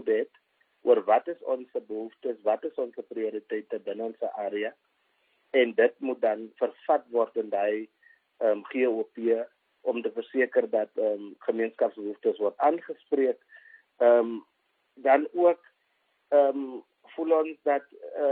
moet hê oor wat is ons behoeftes, wat is ons prioriteite binne ons area, en dit moet dan vervat word in die GOP om te verseker dat gemeenskapsbehoeftes word aangespreek. Dan ook voel ons dat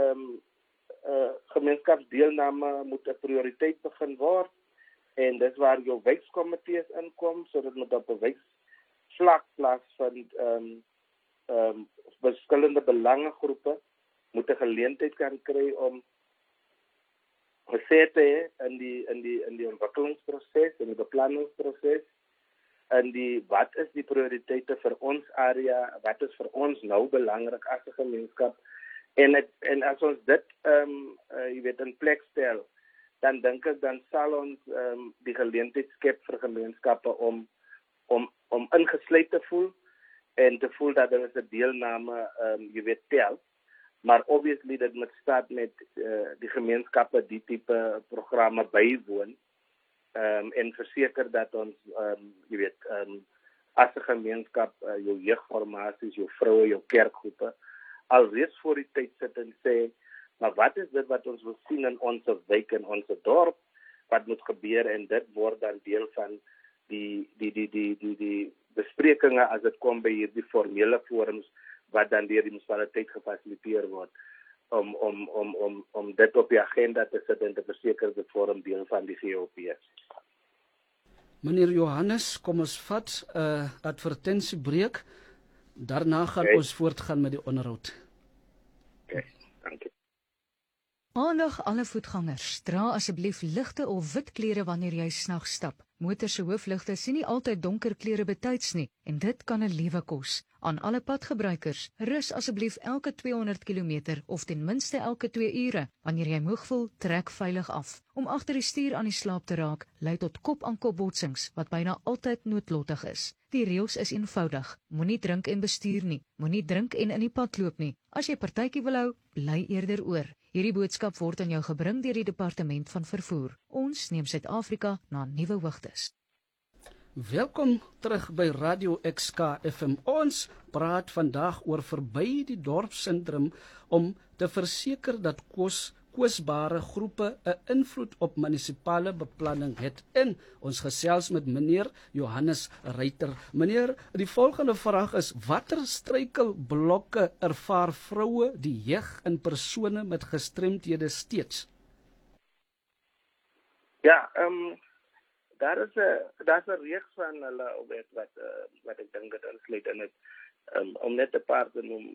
gemeenskapsdeelname moet 'n prioriteit begin word, en dis waar jou wijkkomitees inkom, sodat moet op 'n wijksvlak plaasvind verskillende belangegroepe moet 'n geleentheid kan kry om gesê te hê in die ontwikkelingsproses, in die beplanningsproses, wat is die prioriteite vir ons area, wat is vir ons nou belangrik as 'n gemeenskap, en as ons dit in plek stel, dan dink ek dan sal ons die geleentheid skep vir gemeenskappe om ingesluit te voel en te voel dat daar is 'n deelname tel. Maar obviously dit moet start met die gemeenskappe die tipe programme bywoon en verseker dat ons as 'n gemeenskap jou jeugformasies, jou vroue, jou kerkgroepe alreeds voor die tyd sit en sê, maar wat is dit wat ons wil sien in ons wijk en ons dorp, wat moet gebeur, en dit word dan deel van die besprekinge as dit kom by hierdie formele forums wat dan deur die munisipaliteit gefasiliteer word om dit op die agenda te sit en te verseker dit vorm deel van die GOP. Meneer Johannes, kom ons vat 'n advertensiebreek. Daarna gaan ons voortgaan met die onderhoud. Okay, dankie. Aandag alle voetgangers, dra asseblief ligte of wit klere wanneer jy snags stap. Motors se hoofligte sien nie altyd donker kleure betyds nie en dit kan 'n lewe kos. Aan alle padgebruikers, rus asseblief elke 200 km of ten minste elke 2 ure. Wanneer jy moeg voel, trek veilig af. Om agter die stuur aan die slaap te raak, lei tot kop-aan-kop botsings wat byna altyd noodlottig is. Die reëls is eenvoudig. Moenie drink en bestuur nie. Moenie drink en in die pad loop nie. As jy partytjie wil hou, bly eerder oor. Hierdie boodskap word aan jou gebring deur die Departement van Vervoer. Ons neem Suid-Afrika na nuwe hoogtes. Welkom terug by Radio XK FM. Ons praat vandag oor verby die dorpsentrum om te verseker dat kwesbare groepe 'n invloed op munisipale beplanning het. En ons gesels met meneer Johannes Ruiter. Meneer, die volgende vraag is: watter struikelblokke ervaar vroue, die jeug en persone met gestremdhede steeds? Ja, daar's 'n reeks van hulle wat ek dink dit insluit in dit om net 'n paar te noem,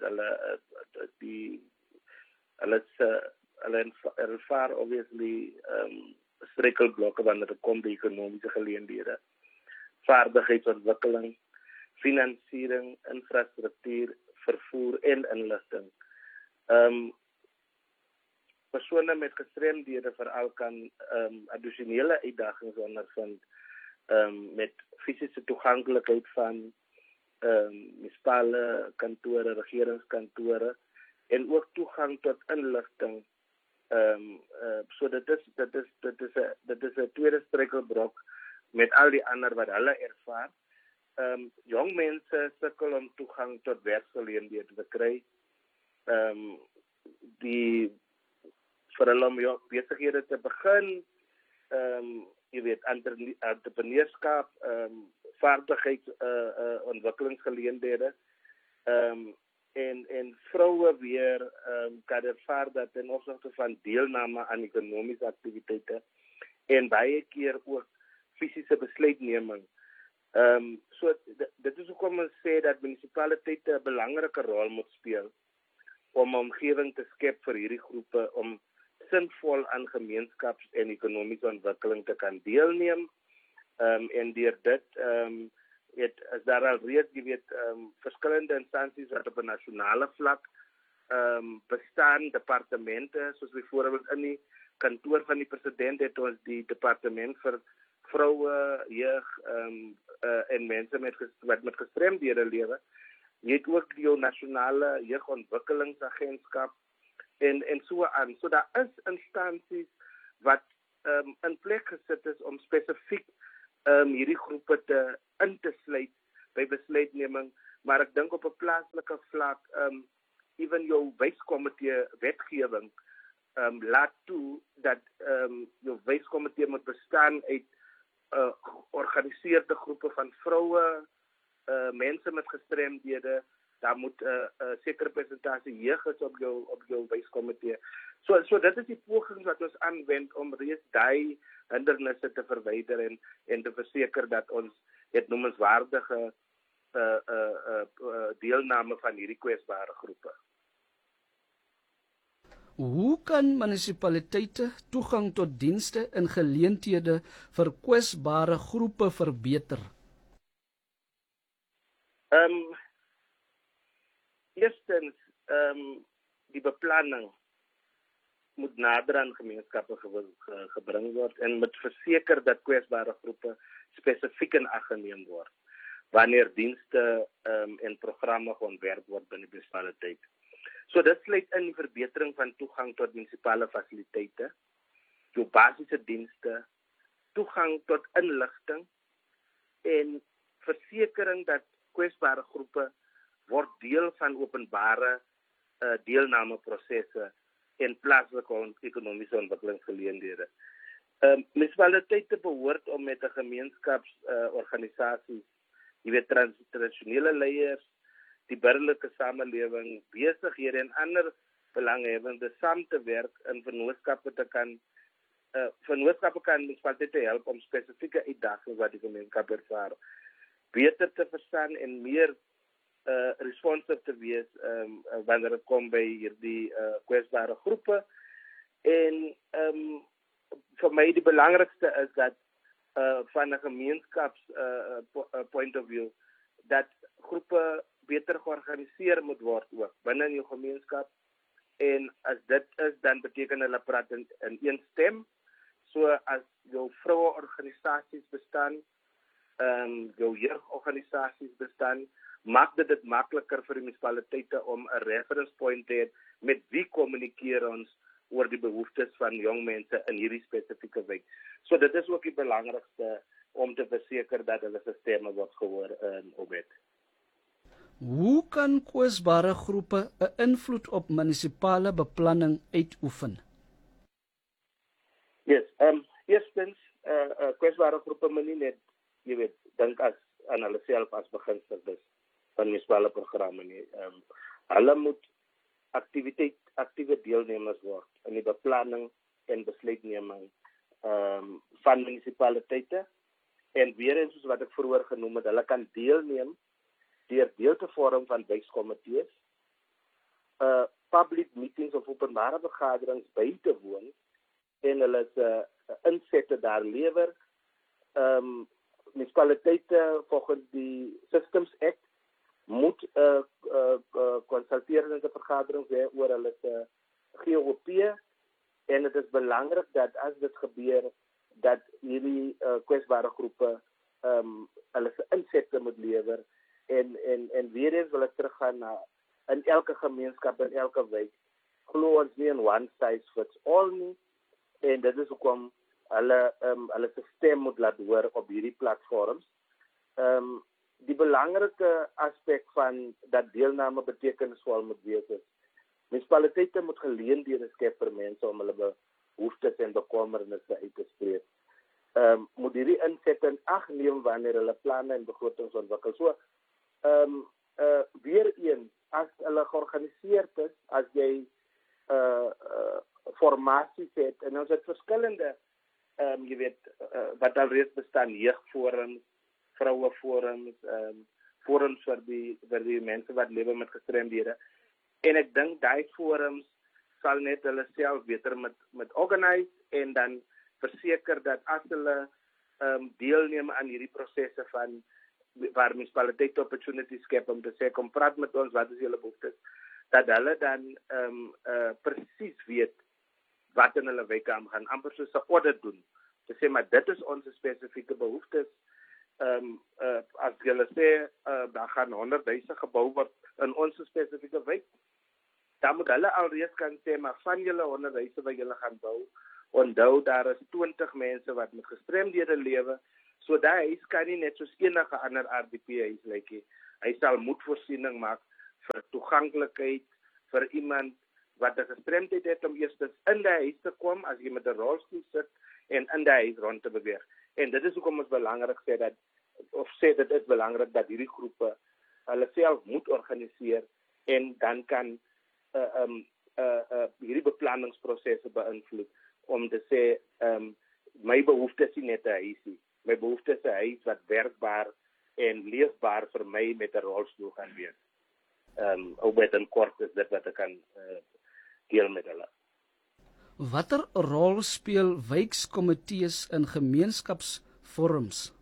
hulle ervaar obviously struikelblokke wanneer dit kom by ekonomiese geleenthede, vaardigheidsontwikkeling, finansiering, infrastruktuur, vervoer en inligting. Persone met gestremdhede veral kan addisionele uitdagings ondervind met fisiese toeganklikheid van munisipale kantore, regeringskantore en ook toegang tot inligting. So dit is 'n tweede struikelblok met al die ander wat hulle ervaar. Jong mense sukkel om toegang tot werksgeleenthede te kry. Vir hulle om besighede te begin, entrepreneurskap, vaardigheidsontwikkelingsgeleenthede, en vroue weer kan ervaar dat ten opsigte van deelname aan ekonomiese aktiwiteite en baie keer ook fisiese besluitneming. So dit is hoekom ons sê dat munisipaliteite 'n belangrike rol moet speel om 'n omgewing te skep vir hierdie groepe om sinvol aan gemeenskaps- en ekonomiese ontwikkeling te kan deelneem. En deur dit is daar al reeds, verskillende instansies wat op 'n nasionale vlak bestaan, departemente, soos byvoorbeeld in die kantoor van die president het ons die departement vir vroue, jeug en mense wat met gestremdhede lewe. Jy het ook die nasionale jeugontwikkelingsagentskap en so aan. So daar is instansies wat in plek gesit is om spesifiek hierdie groepe in te sluit by besluitneming, maar ek dink op 'n plaaslike vlak, ewen jou wyskomitee wetgewing laat toe dat jou wyskomitee moet bestaan uit georganiseerde groepe van vroue, mense met gestremdhede, daar moet 'n sekere persentasie jeug is op jou wyskomitee. So dit is die poging wat ons aanwend om reeds daai hindernisse te verwyder en te verseker dat ons het noemenswaardige deelname van hierdie kwesbare groepe. Hoe kan munisipaliteite toegang tot dienste en geleenthede vir kwesbare groepe verbeter? Eerstens, die beplanning moet nader aan gemeenskappe gebring word en moet verseker dat kwesbare groepe spesifiek in ag geneem word wanneer dienste en programme ontwerp word binne die munisipaliteit. So dit sluit in die verbetering van toegang tot munisipale fasiliteite, jou basiese dienste, toegang tot inligting en versekering dat kwesbare groepe word deel van openbare deelnameprosesse en plaaslike ekonomiese ontwikkelingsgeleenthede. Munisipaliteite behoort om met 'n gemeenskapsorganisasies, tradisionele leiers, die burgerlike samelewing, besighede en ander belanghebbendes saam te werk in vennootskappe kan munisipaliteite help om spesifieke uitdagings wat die gemeenskap ervaar beter te verstaan en meer responsive te wees wanneer dit kom by hierdie kwesbare groepe. En vir my die belangrikste is dat van 'n gemeenskaps point of view dat groepe beter georganiseer moet word ook binne in jou gemeenskap, en as dit is dan beteken hulle praat in een stem. So as jou vroueorganisasies bestaan, jou jeugorganisasies bestaan, maak dit makliker vir die munisipaliteite om 'n reference point te hê met wie kommunikeer ons oor die behoeftes van jong mense in hierdie spesifieke wijk. So dit is ook die belangrikste om te verseker dat hulle se stemme word gehoor in Obed. Hoe kan kwesbare groepe 'n invloed op munisipale beplanning uitoefen? Yes, eerstens, kwesbare groepe moet nie net, dink aan hulle self as begunstigdes van munisipale programme nie. Hulle moet aktiewe deelnemers word in die beplanning en besluitneming van munisipaliteite. En weer eens soos wat ek vroeër genoem het, hulle kan deelneem deur deel te vorm van wykskomitees, public meetings of openbare vergaderings by te woon en hulle se insette daar lewer. Munisipaliteite volgens die Systems Act moet konsulterende vergaderings hê oor hulle se GOP, en dit is belangrik dat as dit gebeur dat hierdie kwesbare groepe hulle se insette moet lewer. En weer eens wil ek teruggaan na in elke gemeenskap, in elke wijk, glo ons nie in one size fits all nie, en dit is hoekom hulle se stem moet laat hoor op hierdie platforms. Die belangrike aspek van dat deelname betekenisvol moet wees is, munisipaliteite moet geleenthede skep vir mense om hulle behoeftes en bekommernisse uit te spreek. Moet hierdie insette in ag neem wanneer hulle planne en begrotings ontwikkel. So, weer eens, as hulle georganiseerd is, as jy formasies het, en ons het verskillende, wat al reeds bestaan, jeugforums, vroueforums, forums vir die mense wat lewe met gestremdhede. En ek dink daai forums sal net hulle self beter met organise en dan verseker dat as hulle deelneem aan hierdie prosesse van waar munisipaliteite opportunities skep om te sê, kom praat met ons, wat is julle behoeftes, dat hulle dan presies weet wat in hulle wijk gaan, amper soos 'n audit doen, te sê, maar dit is ons spesifieke behoeftes. As julle sê, daar gaan 100,000 gebou word in ons spesifieke wijk, dan moet hulle alreeds kan sê, maar van julle 100,000 wat julle gaan bou, onthou daar is 20 mense wat met gestremdhede lewe, so daai huis kan nie net soos enige ander RDP huis lyk nie. Hy sal moedvoorsiening maak vir toeganklikheid vir iemand wat 'n gestremdheid het om eers in die huis te kom as jy met 'n rolstoel sit en in die huis rond te beweeg. En dit is hoekom ons belangrik sê dit is belangrik dat hierdie groepe hulle self moet organiseer en dan kan hierdie beplanningsprosesse beïnvloed om te sê my behoefte is nie net 'n huisie. My behoefte is 'n huis wat werkbaar en leefbaar vir my met 'n rolstoel gaan wees. Ook met 'n kort is dit wat ek kan deel met hulle. Watter rol speel wijkkomitees in gemeenskapsforums?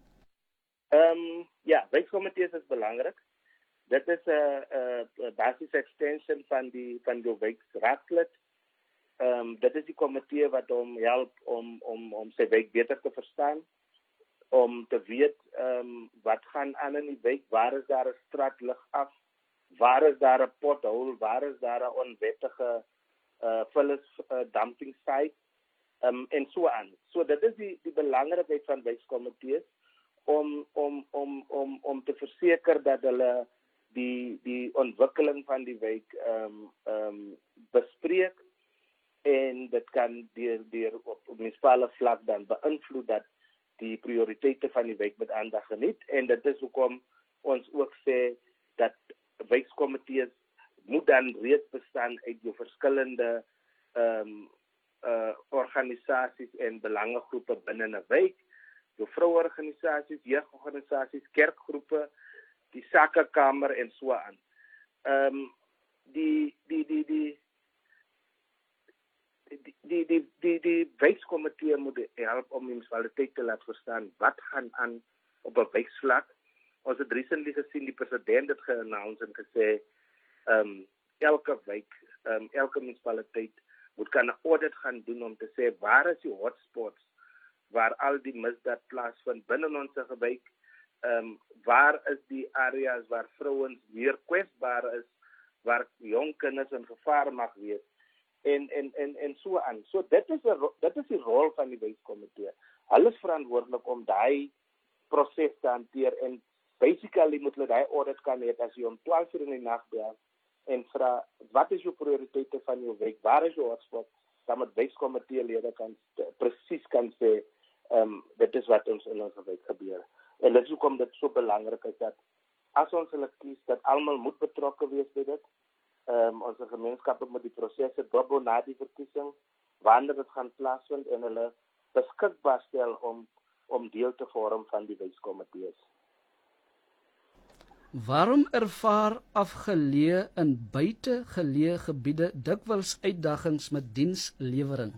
Ja, wijkkomitees is belangrik. Dit is 'n basiese extension van die wijkraadslid. Dit is die komitee wat hom help om sy wijk beter te verstaan, om te weet wat gaan aan in die wijk, waar is daar 'n straatlig af, waar is daar 'n pothole, waar is daar 'n onwettige vullis dumping site, en so aan. So dit is die belangrikheid van wijkkomitees om te verseker dat hulle die ontwikkeling van die wijk bespreek en dit kan deur op munisipale vlak dan beïnvloed dat die prioriteite van die wijk met aandag geniet, en dit is hoekom ons ook sê dat wijkkomitees moet dan reeds bestaan uit jou verskillende organisasies en belangegroepe binne 'n wijk, jou vrouorganisasies, jeugorganisasies, kerkgroepe, die sakekamer en so aan. Die wijkkomitee moet help om die munisipaliteit te laat verstaan wat gaan aan op 'n wijkvlak. Ons het recently gesien die president het geannounce en gesê elke wijk, elke munisipaliteit moet kan 'n audit gaan doen om te sê waar is die hotspots waar al die misdaad plaasvind binne ons wijk, waar is die areas waar vrouens meer kwesbaar is, waar jong kinders in gevaar mag wees en so aan. So dit is die rol van die wijkkomitee. Hulle is verantwoordelik om daai proses te hanteer en basically moet hulle daai audit kan hê as jy om 12 uur in die nag bel en vra wat is jou prioriteite van jou wijk, waar is jou hotspot, dan met wijkkomiteelede presies kan sê dit is wat ons in ons wijk gebeur. En dit is hoekom dit so belangrik is dat as ons hulle kies, dat almal moet betrokke wees by dit. Ons gemeenskappe moet die prosesse dop na die verkiesing, wanneer dit gaan plaasvind en hulle beskikbaar stel om deel te vorm van die wijkkomitees. Waarom ervaar afgeleë en buitegeleë gebiede dikwels uitdagings met dienslewering?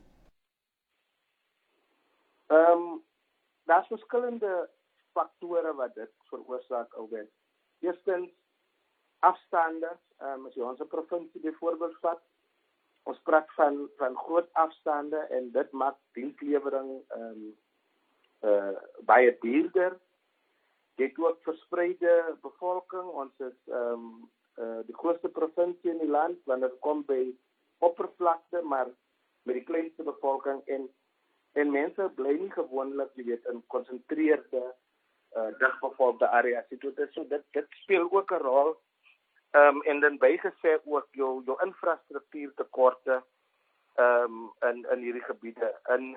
Daar's verskillende faktore wat dit veroorsaak albei. Eerstens afstande, as jy ons provinsie byvoorbeeld vat, ons praat van groot afstande en dit maak dienslewering baie duurder. Jy het ook verspreide bevolking, ons is die grootste provinsie in die land, wanneer dit kom by oppervlakte, maar met die kleinste bevolking en mense bly nie gewoonlik, jy weet, in konsentreerde digbevolkte areas. So dit speel ook 'n rol. En dan bygesê ook jou infrastruktuur tekorte in hierdie gebiede.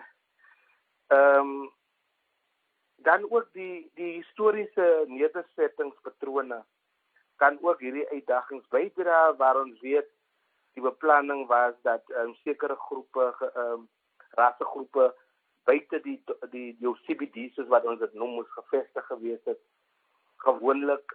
Dan ook die historiese nedersettingspatrone kan ook hierdie uitdagings bydra, waar ons weet die beplanning was dat sekere groepe, rassegroepe buite die jou CBD's soos wat ons dit noem moes gevestig gewees het, gewoonlik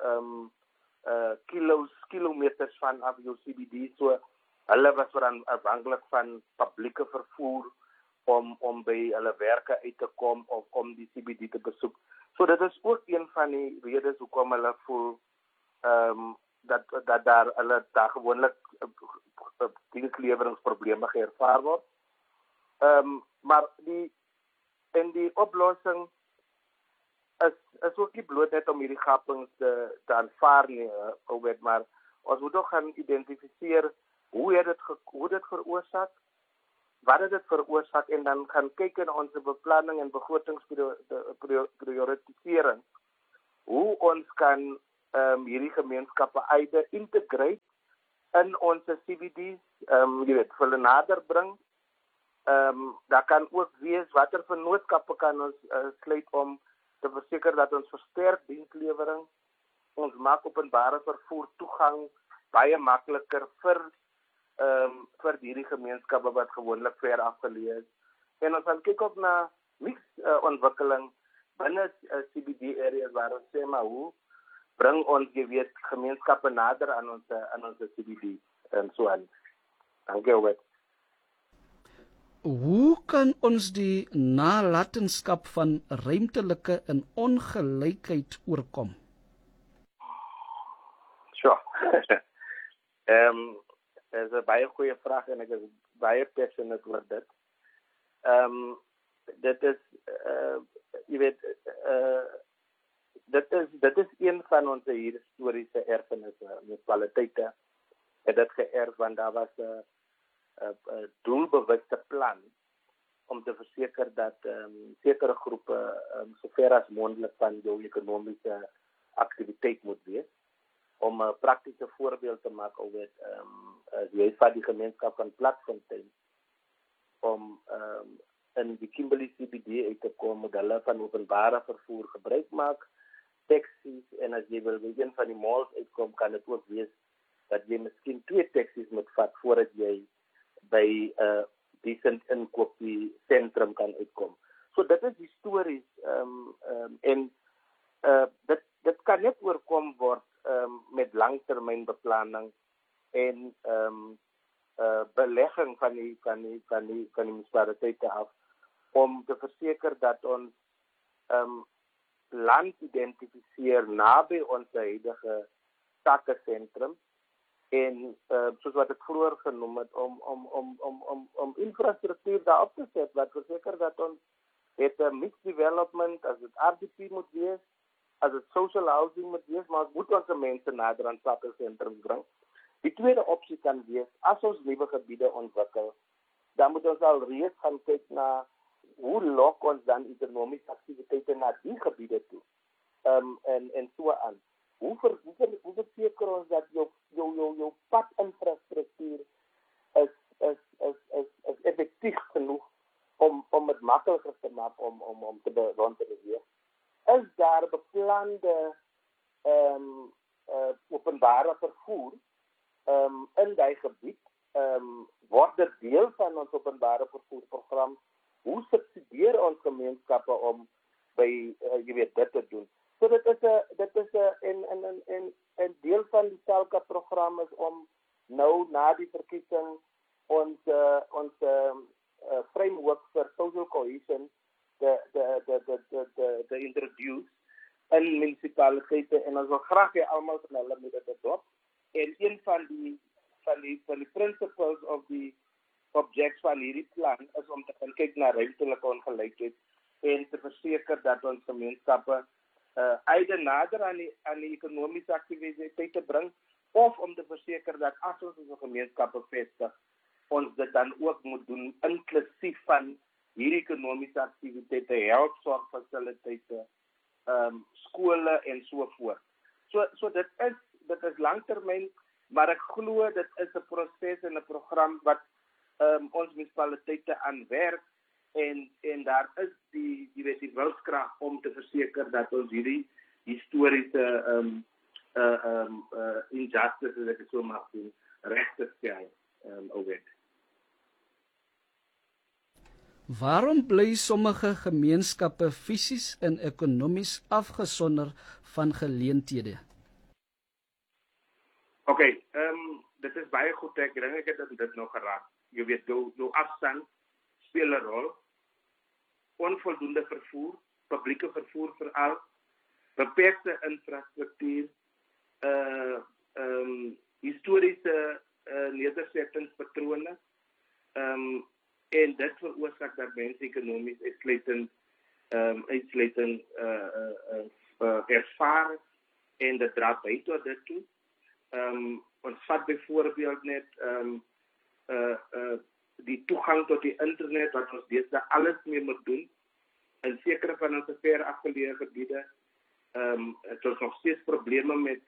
kilometers van af jou CBD, so hulle was afhanklik van publieke vervoer om by hulle werke uit te kom of om die CBD te besoek. So dit is ook een van die redes hoekom hulle voel dat daar gewoonlik diensleweringsprobleme geervaar word. Maar die oplossing is ook nie bloot net om hierdie gapings te aanvaar nie, maar ons moet ook gaan identifiseer hoe dit veroorsaak, wat het dit veroorsaak, en dan gaan kyk in ons beplanning en begrotingsprioritisering hoe ons kan hierdie gemeenskappe either integrate in ons CBD's, jy weet, vir hulle nader bring. Daar kan ook wees watter vennootskappe kan ons sluit om te verseker dat ons versterk dienslewering, ons maak openbare vervoer toegang baie makliker vir hierdie gemeenskappe wat gewoonlik ver afgeleë is. En ons gaan kyk op na ontwikkeling binne CBD areas waar ons sê maar hoe bring ons, jy weet, gemeenskappe nader aan ons CBD en so aan. Dankie ook. Hoe kan ons die nalatenskap van ruimtelike en ongelykheid oorkom? Sure. Is 'n baie goeie vraag en ek is baie passionate oor dit. Dit is jy weet dit is een van ons historiese erfenisse. Munisipaliteite het dit geërf want daar was 'n doelbewuste plan om te verseker dat sekere groepe sover as moontlik van jou ekonomiese aktiwiteit moet wees. Om 'n praktiese voorbeeld te maak oor jy vat die gemeenskap van Platfontein om in die Kimberley CBD uit te kom met hulle van openbare vervoer gebruik maak, taxis, en as jy wil by een van die malls uitkom, kan dit ook wees dat jy miskien 2 taxis moet vat voordat jy by decent inkopie sentrum kan uitkom. So dit is histories en dit kan net oorkom word met langtermynbeplanning en belegging van die munisipaliteite af om te verseker dat ons land identifiseer naby ons huidige takesentrum en soos wat ek vroeër genoem het om infrastruktuur daarop te set wat verseker dat ons het 'n mixed development as dit RDP moet wees, as dit social housing moet wees, maar moet ons mense nader aan takesentrum bring. Die tweede opsie kan wees as ons nuwe gebiede ontwikkel, dan moet ons al reeds gaan kyk na hoe lok ons dan ekonomiese aktiwiteite na die gebiede toe. En so aan. Hoe verseker ons dat jou padinfrastruktuur is effektief genoeg om het makliker te maak om te rond te beweeg? Is daar beplande openbare vervoer in die gebied? Word dit deel van ons openbare vervoerprogram? Hoe subsidieer ons gemeenskappe om by jy weet dit te doen? So dit is 'n deel van die SALCA program is om nou na die verkiesing ons framework vir social cohesion te introduce in munisipaliteite en ons wil graag hê almal van hulle moet dit adopt. En een van die principles of die objects van hierdie plan is om te gaan kyk na ruimtelike ongelykheid en te verseker dat ons gemeenskappe either nader aan die ekonomiese aktiwiteite bring of om te verseker dat as ons gemeenskappe vestig, ons dit dan ook moet doen inklusief van hierdie ekonomiese aktiwiteite, helpsorgfasiliteite, skole en so voort. So dit is langtermyn, maar ek glo dit is 'n proses en 'n program wat ons munisipaliteite aanwerk en daar is die wilskrag om te verseker dat ons hierdie historiese injustice, as ek dit so mag doen, regte stel oor. Waarom bly sommige gemeenskappe fisies en ekonomies afgesonder van geleenthede? Okay, dit is baie goed, ek dink ek het dit nog geraak. Jy weet, jou afstand speel 'n rol. Onvoldoende vervoer, publieke vervoer veral, beperkte infrastruktuur, historiese nedersettingspatrone, en dit veroorsaak dat mense ekonomies uitsluiting ervaar en dit dra by tot dit toe. Ons vat byvoorbeeld net die toegang tot die internet wat ons deesdae alles mee moet doen in sekere van ons ver afgeleë gebiede Het is nog steeds probleme met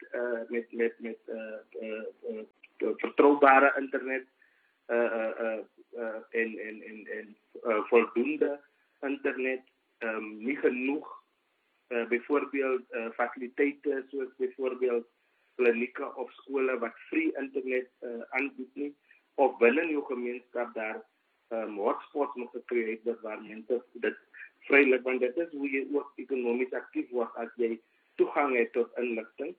vertrouwbare internet en voldoende internet, niet genoeg, bijvoorbeeld faciliteiten zoals bijvoorbeeld klinieken of scholen wat free internet aanbiedt nie, of binnen uw gemeenschap daar hotspots moet gecreëerd worden waar mensen dit vrijelijk, want dat is hoe je ook economisch actief wordt als je toegang hebt tot inlichting.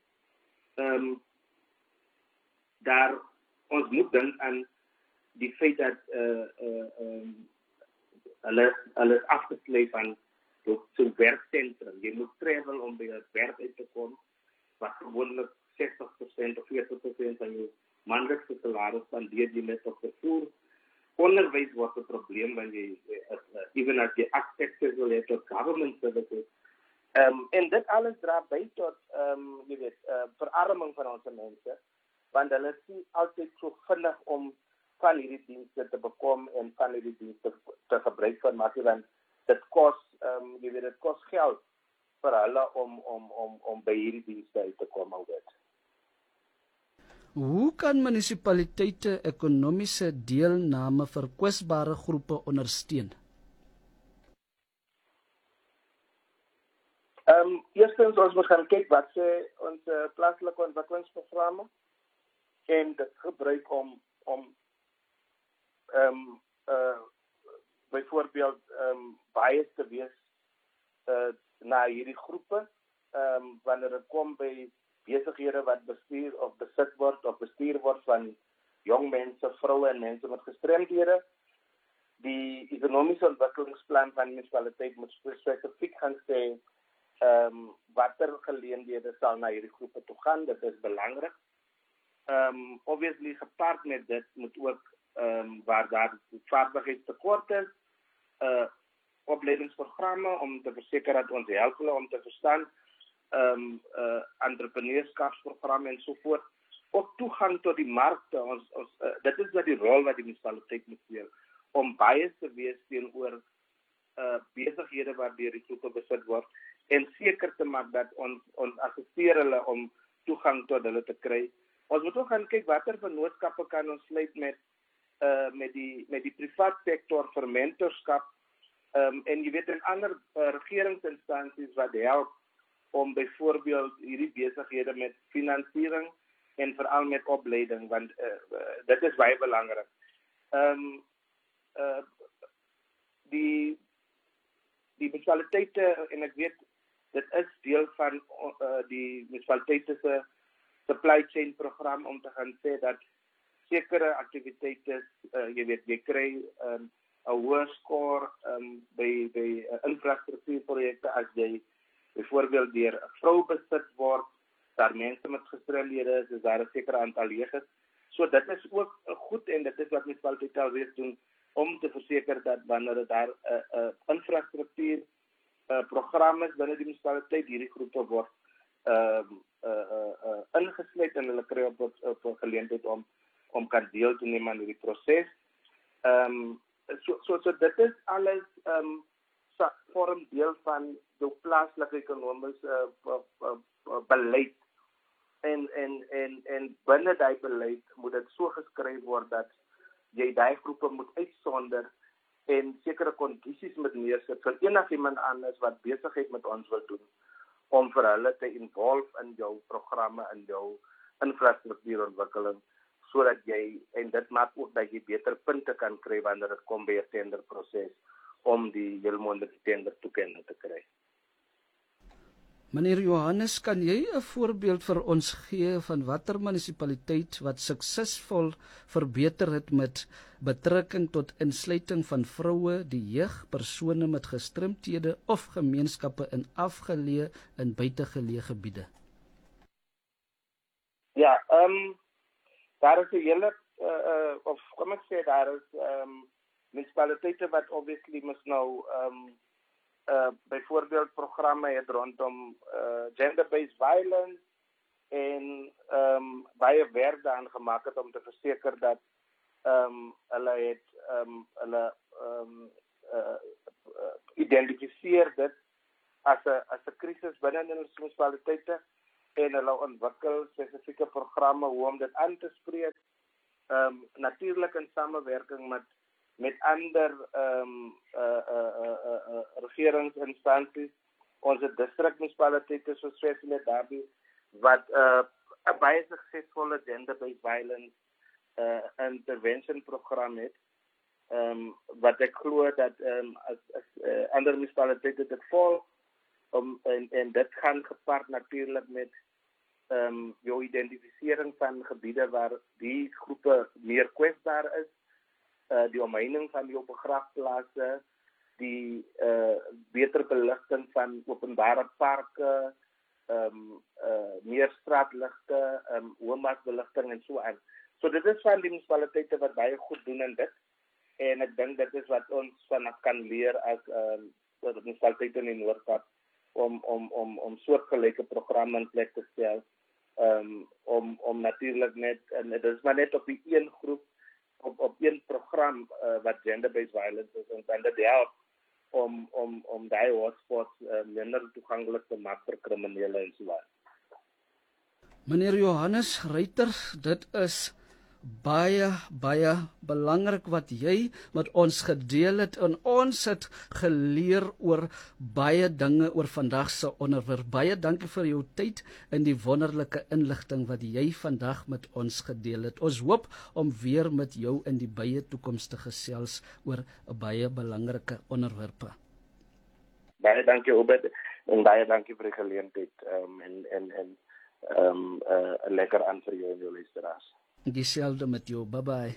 Daar ons moet denken aan die feit dat alles afgesleept van zo'n werkcentrum. Je moet travel om bij het werk uit te komen, wat gewoonlijk 60% of 40% van je maandelijkse salaris spandeer je net op vervoer. Onderwijs wordt een probleem wanneer even als je access wil hebben tot government services. En dit alles draagt bij tot verarming van onze mensen. Want hulle is nie altyd so vinnig om van hierdie dienste te bekom en van hierdie dienste te gebruik van maak, want dit kos dit kos geld vir hulle om by hierdie dienste uit te kom alweer. Hoe kan munisipaliteite ekonomiese deelname vir kwesbare groepe ondersteun? Eerstens ons moet gaan kyk wat sê ons plaaslike ontwikkelingsprogramme en dit gebruik om byvoorbeeld bias te wees na hierdie groepe wanneer dit kom by besighede wat bestuur of besit word of bestuur word van jong mense, vroue en mense met gestremdhede. Die ekonomiese ontwikkelingsplan van die munisipaliteit moet spesifiek gaan sê watter geleenthede sal na hierdie groepe toe gaan. Dit is belangrik. Obviously gepaard met dit moet ook waar daar vaardigheidstekort is, opleidingsprogramme om te verseker dat ons help hulle om te verstaan, entrepreneurskapsprogramme en sovoort, ook toegang tot die markte. Dit is wat die rol wat die munisipaliteit moet speel, om bias te wees teenoor besighede waar deur die groepe besit word en seker te maak dat ons assisteer hulle om toegang tot hulle te kry. Ons moet ook gaan kyk watter vennootskappe kan ons sluit met die privaat sektor vir mentorskap en jy weet in ander regeringsinstansies wat help om byvoorbeeld hierdie besighede met finansiering en veral met opleiding, want dit is baie belangrik. Die munisipaliteite, en ek weet dit is deel van die munisipaliteite se supply chain program om te gaan sê dat sekere aktiwiteite, jy weet, jy kry 'n hoë score by infrastruktuurprojekte as jy byvoorbeeld deur 'n vrou besit word, daar mense met gestremdhede is daar 'n sekere aantal leges. So dit is ook goed en dit is wat munisipaliteite alweer doen om te verseker dat wanneer daar 'n infrastruktuur programme is binne die munisipaliteit, hierdie groepe word ingesluit en hulle kry op 'n geleentheid om kan deel te neem aan hierdie proses. So dit is alles vorm deel van die plaaslike ekonomiese beleid en binne daai beleid moet dit so geskryf word dat jy daai groepe moet uitsonder en sekere kondisies moet neersit vir enigiemand anders wat besigheid met ons wil doen om vir hulle te involve in jou programme, in jou infrastruktuurontwikkeling, sodat jy, en dit maak ook dat jy beter punte kan kry wanneer dit kom by 'n tenderproses om die heel moontlike tendertoekenning te kry. Meneer Johannes, kan jy 'n voorbeeld vir ons gee van watter munisipaliteit wat suksesvol verbeter het met betrekking tot insluiting van vroue, die jeug, persone met gestremdhede of gemeenskappe in afgeleë en buitegeleë gebiede? Ja, daar is 'n hele of kom ek sê daar is munisipaliteite wat obviously must nou byvoorbeeld programme het rondom gender-based violence en baie werk daaraan gemaak het om te verseker dat hulle het identifiseer dit as 'n krisis binne in ons munisipaliteite en hulle ontwikkel spesifieke programme hoe om dit aan te spreek. Natuurlik in samewerking met ander regeringsinstansies, ons distrikmunisipaliteite soos Vryheid Derby wat 'n baie suksesvolle gender-based violence intervention program het. Wat ek glo dat as ander munisipaliteite dit volg, en dit gaan gepaard natuurlik met jou identifisering van gebiede waar die groepe meer kwesbaar is, die omheining van jou begrafplaatse, die beter beligting van openbare parke, meer straatligte, woonmaatbeligting en so aan. So dit is van die munisipaliteite wat baie goed doen in dit. En ek dink dit is wat ons vanaf kan leer as munisipaliteite in die Noord-Kaap om soortgelyke programme in plek te stel. Om natuurlik net, en dit is maar net op die een groep, op een program wat gender-based violence is, en dan dit help om die hotspots minder toegankelijk te maak vir kriminele en so aan. Meneer Johannes Reiter, dit is baie belangrik wat jy met ons gedeel het, en ons het geleer oor baie dinge oor vandag se onderwerp. Baie dankie vir jou tyd en die wonderlike inligting wat jy vandag met ons gedeel het. Ons hoop om weer met jou in die baie toekomstige gesels oor baie belangrike onderwerpe. Baie dankie Obed, en baie dankie vir die geleentheid, en 'n lekker aan vir jou en jou luisteraars. Dieselfde met jou, bye-bye.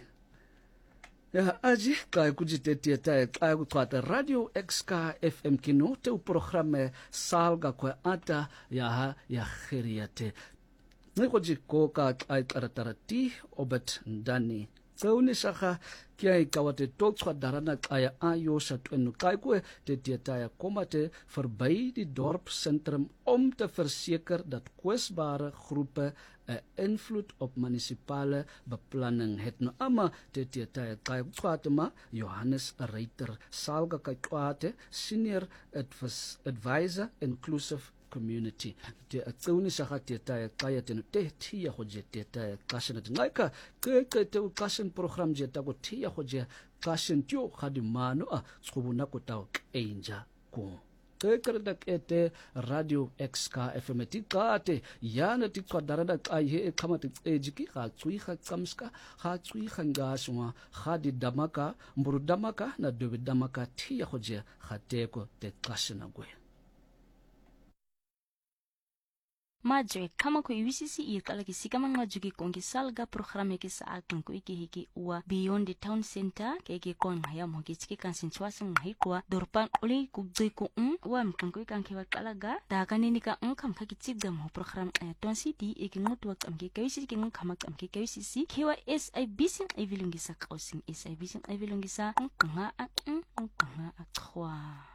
Ja, aji, kaya kujitetia tae, kaya kukwata Radio XK FM kinote uprogramme salga kwa ata ya khiriate. Niko jikoka kaya karatarati obet ndani. Sauni shaka kia ikawate tokswa darana kaya ayo satwenu kaya kwe te tietaya komate verby die dorpscentrum om te verseker dat kwesbare groepe 'n invloed op munisipale beplanning het. Nou ama te tietaya kaya kwatema Johannes Reiter salga kaya kwate senior advisor inclusive community. Te atsuni saka tietaya kaya tenu te tia hoje tietaya kashin at ngaika kaya te kashin program jeta ko tia hoje kashin tio khadimano skubuna ko tao kenja ko. Kaya ete Radio XK FM tikate yana tikwadarada kaya kamati ejiki khatsui khamska khatsui khangaswa khadi damaka mburudamaka na dobidamaka tia hoje khateko te kashin agwe. Majwe kama ko UCC ikala kisika mangajuki kongi salga programe ke sa akin ko iki ua beyond the town center ke kon ya mo kichiki kan sinchwasa ngai kwa dorpan oli ku ko wa mkan ko kan ke wakalaga da kanini ka kam ka kichigda mo program ton city iki ngotwa kam ke UCC ke ngam kam ke UCC ke wa SIBC evilungisa kausing SIBC evilungisa nganga a khwa